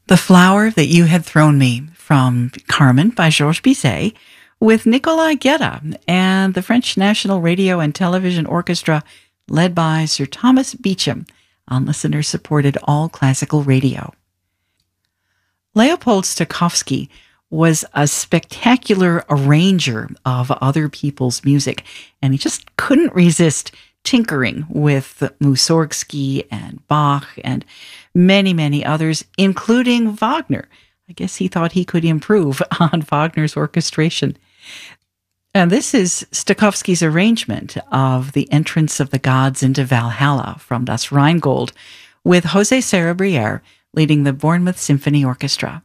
The Flower That You Had Thrown Me from Carmen by Georges Bizet with Nicolas Guerra and the French National Radio and Television Orchestra led by Sir Thomas Beecham on listener-supported all-classical radio. Leopold Stokowski was a spectacular arranger of other people's music, and he just couldn't resist tinkering with Mussorgsky and Bach and many, many others, including Wagner. I guess he thought he could improve on Wagner's orchestration. And this is Stokowski's arrangement of The Entrance of the Gods into Valhalla from Das Rheingold, with José Serra Briere leading the Bournemouth Symphony Orchestra.